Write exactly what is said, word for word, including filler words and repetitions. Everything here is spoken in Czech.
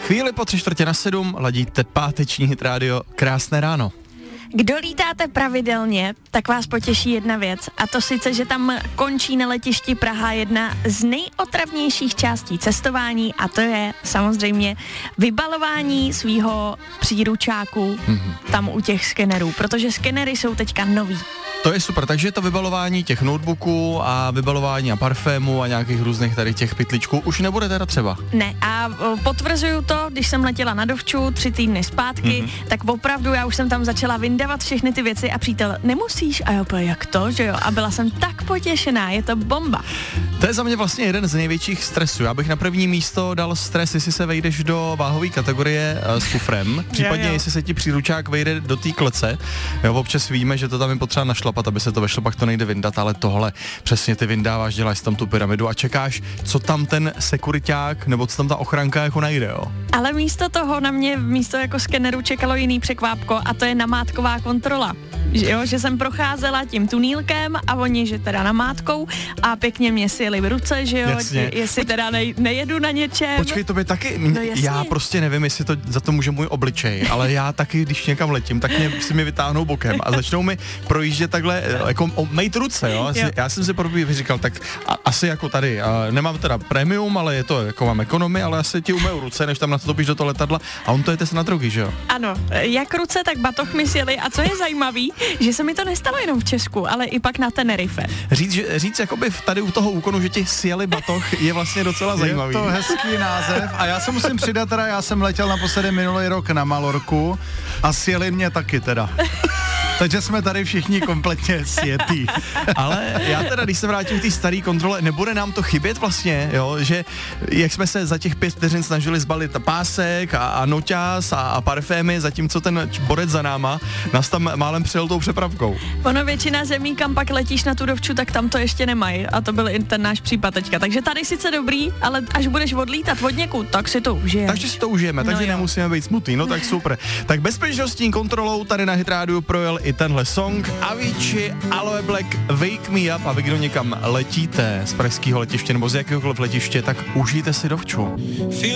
Chvíli po tři čtvrtě na sedm ladíte páteční Hit Radio. Krásné ráno. Kdo lítáte pravidelně, tak vás potěší jedna věc, a to sice, že tam končí na letišti Praha jedna z nejotravnějších částí cestování, a to je samozřejmě vybalování svýho příručáku mm-hmm. tam u těch skenerů, protože skenery jsou teďka nový. To je super, takže to vybalování těch notebooků a vybalování a parfému a nějakých různých tady těch pytličků už nebude teda třeba. Ne, a potvrzuju to, když jsem letěla na Dovču tři týdny zpátky, mm-hmm. tak opravdu já už jsem tam začala vyndavat všechny ty věci a přítel, nemusíš, a jo, jak to, že jo, a byla jsem tak potěšená, je to bomba. To je za mě vlastně jeden z největších stresů. Já bych na první místo dal stres, jestli se vejdeš do váhové kategorie uh, s kufrem, případně jo, jo. jestli se ti příručák vejde do té klece. Jo, občas víme, že to tam je potřeba našlapat, aby se to vešlo, pak to nejde vyndat, ale tohle přesně ty vyndáváš, děláš tam tu pyramidu a čekáš, co tam ten sekuriťák nebo co tam ta ochranka jako najde, jo. Ale místo toho na mě místo jako skeneru čekalo jiný překvápko, a to je namátková kontrola. Že jo, že jsem procházela tím tunílkem a oni, že teda namátkou, a pěkně mě sjeli v ruce, že jo, jasně. jestli teda nej, nejedu na něčem. Počkej, to by taky, no já prostě nevím, jestli to za to může můj obličej, ale já taky, když někam letím, tak mě si mi vytáhnou bokem a začnou mi projíždět takhle, jako mejt ruce, jo. jo. Já jsem si první říkal, tak a, asi jako tady, a nemám teda premium, ale je to jako mám ekonomii, ale asi ti umyju ruce, než tam nastoupíš do toho letadla, a on to jete se na drogy, že jo. Ano, jak ruce, tak batoh mi sjeli, a co je zajímavý, že se mi to nestalo jenom v Česku, ale i pak na Tenerife. Říct, že, říct jakoby tady u toho úkonu, že ti sjeli batoh, je vlastně docela zajímavý. Je to hezký název a já se musím přidat, teda já jsem letěl naposledy minulý rok na Malorku a sjeli mě taky teda. Takže jsme tady všichni kompletně sjetí. Ale já teda, když se vrátím k té staré kontrole, nebude nám to chybět vlastně, jo, že jak jsme se za těch pět vteřin snažili zbalit pásek a, a noťás a, a parfémy, zatímco ten borec za náma nás tam málem přijel tou přepravkou. Ono většina zemí, kam pak letíš na tu Dovču, tak tam to ještě nemají, a to byl i ten náš případ teďka. Takže tady sice dobrý, ale až budeš odlítat od někud, tak si to užijeme. Takže si to užijeme, takže no nemusíme být smutný, no tak super. Tak bezpečnostní kontrolou tady na Hit Radio projel i tenhle song. Avicii, Aloe Black, Wake Me Up. A vy, kdo někam letíte z pražského letiště nebo z jakéhokoliv letiště, tak užijte si Dovču.